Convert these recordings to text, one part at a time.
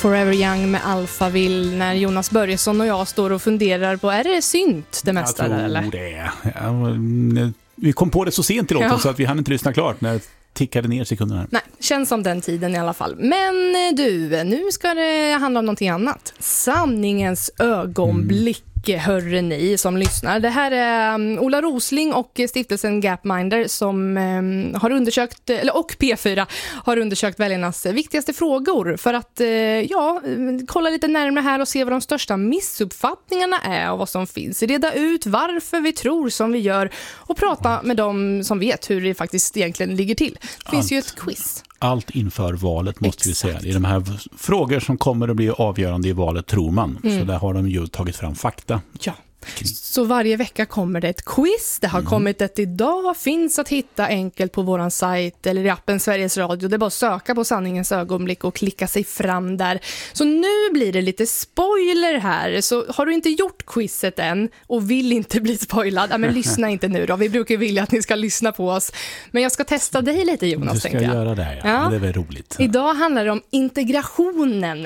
Forever Young med Alphaville när Jonas Börjesson och jag står och funderar på, är det synt det mesta där eller? Jag tror det. Vi kom på det så sent i låten så att vi hann inte lyssna klart när tickade ner sekunderna. Nej, känns som den tiden i alla fall. Men du, nu ska det handla om någonting annat. Sanningens ögonblick, hörre ni som lyssnar. Det här är Ola Rosling och stiftelsen Gapminder som har undersökt, och P4 har undersökt väljarnas viktigaste frågor för att kolla lite närmare här och se vad de största missuppfattningarna är och vad som finns. Reda ut varför vi tror som vi gör och prata med dem som vet hur det faktiskt egentligen ligger till. Det finns ju ett quiz. Allt inför valet måste vi säga. Det är de här frågor som kommer att bli avgörande i valet, tror man. Så där har de ju tagit fram fakta. Ja. Så varje vecka kommer det ett quiz. Det har kommit ett idag. Finns att hitta enkelt på våran sajt eller i appen Sveriges Radio. Det är bara att söka på sanningens ögonblick och klicka sig fram där. Så nu blir det lite spoiler här. Så har du inte gjort quizet än och vill inte bli spoilad, men lyssna inte nu då. Vi brukar vilja att ni ska lyssna på oss. Men jag ska testa dig lite, Jonas. Du ska göra det, ja. Det är väl roligt. Idag handlar det om integrationen.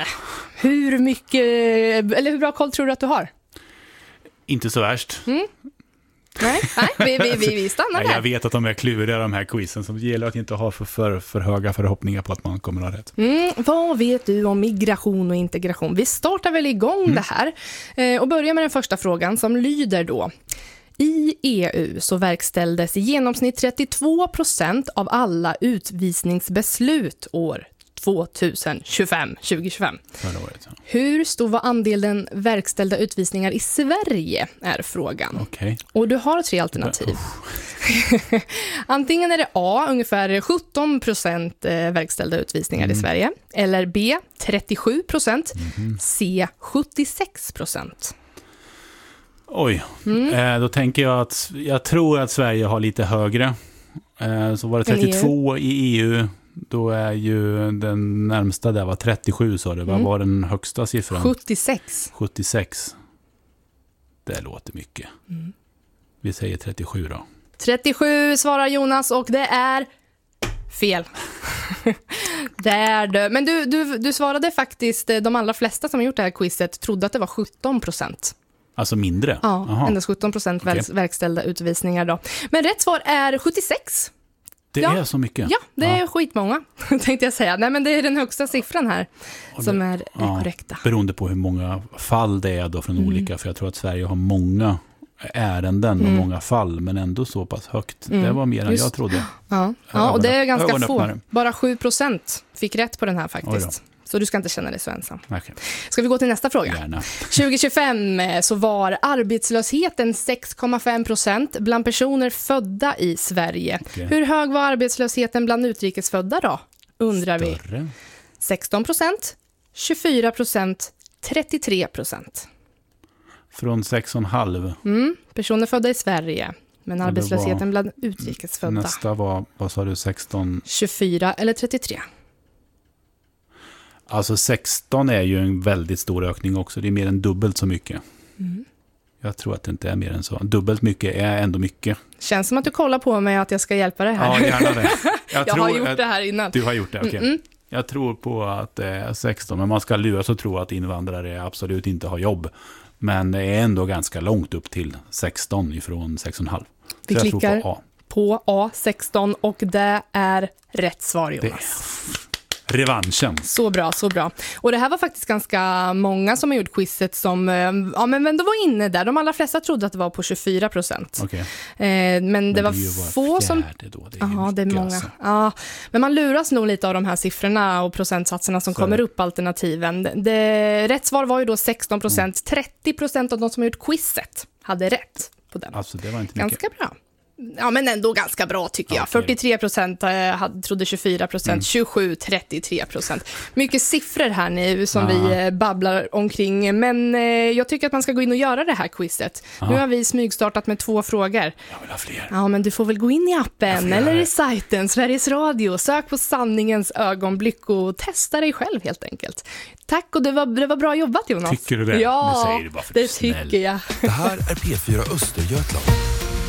Hur bra koll tror du att du har? Inte så värst. Nej, vi stannar där. Jag vet att de är kluriga, de här quizen, som gäller att inte ha för höga förhoppningar på att man kommer att ha rätt. Vad vet du om migration och integration? Vi startar väl igång det här och börjar med den första frågan som lyder då. I EU så verkställdes i genomsnitt 32% av alla utvisningsbeslut år 2025. Förra året, ja. Hur stor var andelen verkställda utvisningar i Sverige är frågan. Okay. Och du har 3 alternativ. Antingen är det A, ungefär 17% verkställda utvisningar i Sverige. Eller B, 37%. C, 76%. Oj, då tänker jag tror att Sverige har lite högre. Så var det 32 i EU. Då är ju den närmsta där var 37, så det. Vad var den högsta siffran? 76. Det låter mycket. Vi säger 37 då. 37 svarar Jonas och det är fel. Det är det. Men du svarade faktiskt, de allra flesta som har gjort det här quizet trodde att det var 17%. Alltså mindre? Ja, endast 17% verkställda utvisningar då. Men rätt svar är 76. Det är så mycket? Ja, det är skitmånga, tänkte jag säga. Nej, men det är den högsta siffran här som är korrekta. Beroende på hur många fall det är då från olika. För jag tror att Sverige har många ärenden och många fall, men ändå så pass högt. Det var mer än jag trodde. Ja, och det är ganska få. Bara 7% fick rätt på den här faktiskt. Så du ska inte känna dig så ensam. Okay. Ska vi gå till nästa fråga? Gärna. 2025 så var arbetslösheten 6,5% bland personer födda i Sverige. Okay. Hur hög var arbetslösheten bland utrikesfödda då? Undrar vi. 16%, 24%, 33%. Från 6,5. Personer födda i Sverige. Men arbetslösheten bland utrikesfödda. Nästa var, vad sa du, 16? 24 eller 33. Alltså 16 är ju en väldigt stor ökning också. Det är mer än dubbelt så mycket. Jag tror att det inte är mer än så. Dubbelt mycket är ändå mycket. Känns som att du kollar på mig att jag ska hjälpa dig här. Ja, gärna det. Jag har gjort det här innan. Du har gjort det, okej. Jag tror på att det är 16. Men man ska luras och tro att invandrare absolut inte har jobb. Men det är ändå ganska långt upp till 16 ifrån 6,5. Vi klickar på A, 16 och det är rätt svar, Jonas. Revanschen. Så bra. Och det här var faktiskt ganska många som har gjort quizet som men de var inne där. De allra flesta trodde att det var på 24%. Okay. Men det var få som... det är många. Alltså. Ja, men man luras nog lite av de här siffrorna och procentsatserna som kommer upp alternativen. Rätt svar var ju då 16%. 30% av de som har gjort quizet hade rätt på den. Alltså det var inte mycket. Ganska bra. Ja, men ändå ganska bra tycker jag. 43% trodde 24%, 27, 33%. Mycket siffror här nu som vi babblar omkring. Men jag tycker att man ska gå in och göra det här quizet. Nu har vi smygstartat med 2 frågor. Jag vill ha fler. Ja, men du får väl gå in i appen eller i sajten Sveriges Radio. Sök på sanningens ögonblick och testa dig själv helt enkelt. Tack, och det var bra jobbat, Jonas. Tycker du det? Ja, nu säger du bara för det tycker jag. Det här är P4 Östergötland.